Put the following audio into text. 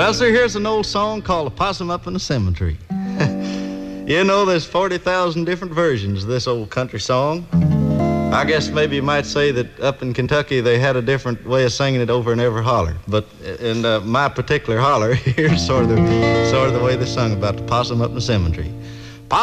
Well, sir, here's an old song called "A Possum Up in the Cemetery." You know, there's 40,000 different versions of this old country song. I guess maybe you might say that up in Kentucky they had a different way of singing it over in every holler. But in my particular holler, here's sort of the way they sung about the possum up in the cemetery.